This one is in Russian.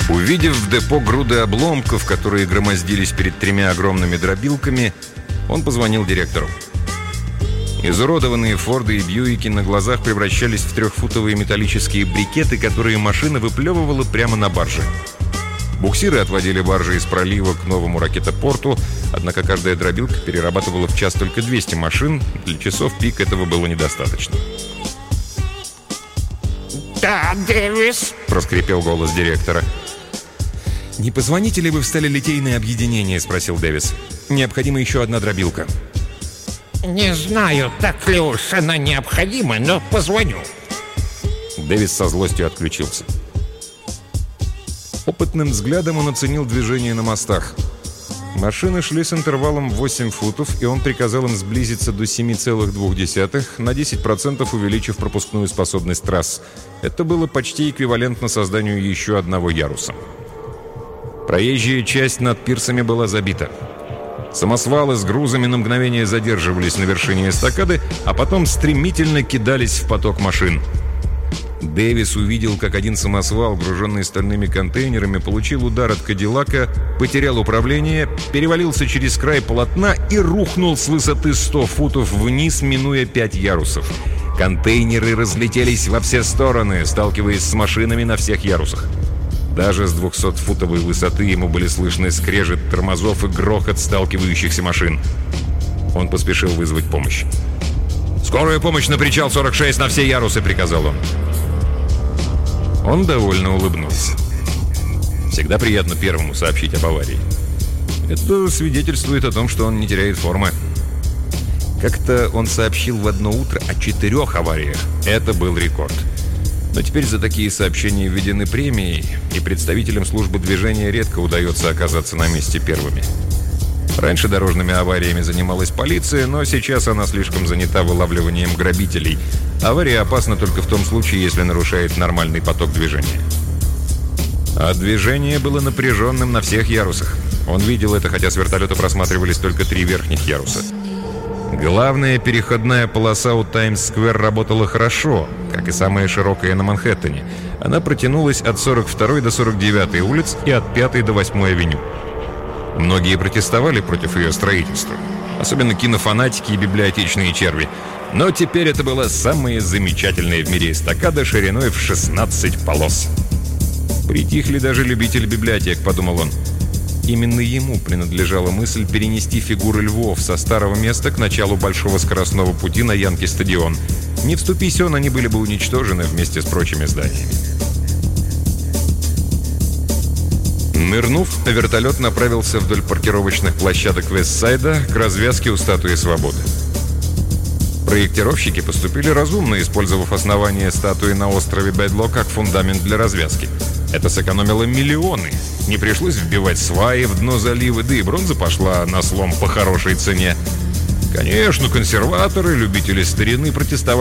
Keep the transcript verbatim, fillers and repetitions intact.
Увидев в депо груды обломков, которые громоздились перед тремя огромными дробилками, он позвонил директору. Изуродованные Форды и Бьюики на глазах превращались в трехфутовые металлические брикеты, которые машина выплевывала прямо на барже. Буксиры отводили баржи из пролива к новому ракетопорту, однако каждая дробилка перерабатывала в час только двести машин, для часов пик этого было недостаточно. «Да, Дэвис!» — проскрипел голос директора. «Не позвоните ли вы в сталелитейное объединение?» — спросил Дэвис. «Необходима еще одна дробилка». «Не знаю, так ли уж она необходима, но позвоню». Дэвис со злостью отключился. Опытным взглядом он оценил движение на мостах. Машины шли с интервалом в восемь футов, и он приказал им сблизиться до семи целых двух десятых, на десять процентов увеличив пропускную способность трасс. Это было почти эквивалентно созданию еще одного яруса. Проезжая часть над пирсами была забита. Самосвалы с грузами на мгновение задерживались на вершине эстакады, а потом стремительно кидались в поток машин. Дэвис увидел, как один самосвал, груженный стальными контейнерами, получил удар от Кадиллака, потерял управление, перевалился через край полотна и рухнул с высоты сто футов вниз, минуя пять ярусов. Контейнеры разлетелись во все стороны, сталкиваясь с машинами на всех ярусах. Даже с двухсотфутовой высоты ему были слышны скрежет тормозов и грохот сталкивающихся машин. Он поспешил вызвать помощь. «Скорую помощь на причал сорок шесть на все ярусы!» — приказал он. Он довольно улыбнулся. Всегда приятно первому сообщить об аварии. Это свидетельствует о том, что он не теряет формы. Как-то он сообщил в одно утро о четырех авариях. Это был рекорд. Но теперь за такие сообщения введены премии, и представителям службы движения редко удается оказаться на месте первыми. Раньше дорожными авариями занималась полиция, но сейчас она слишком занята вылавливанием грабителей. Авария опасна только в том случае, если нарушает нормальный поток движения. А движение было напряженным на всех ярусах. Он видел это, хотя с вертолета просматривались только три верхних яруса. Главная переходная полоса у Таймс-сквер работала хорошо, как и самая широкая на Манхэттене. Она протянулась от сорок второй до сорок девятой улиц и от пятой до восьмой авеню. Многие протестовали против ее строительства, особенно кинофанатики и библиотечные черви. Но теперь это была самая замечательная в мире эстакада шириной в шестнадцать полос. «Притихли даже любители библиотек», — подумал он. Именно ему принадлежала мысль перенести фигуры львов со старого места к началу большого скоростного пути на Янки-стадион. Не вступись он, они были бы уничтожены вместе с прочими зданиями. Нырнув, вертолет направился вдоль паркировочных площадок Вестсайда к развязке у Статуи Свободы. Проектировщики поступили разумно, использовав основание статуи на острове Бедло как фундамент для развязки. Это сэкономило миллионы. Не пришлось вбивать сваи в дно залива, да и бронза пошла на слом по хорошей цене. Конечно, консерваторы, любители старины протестовали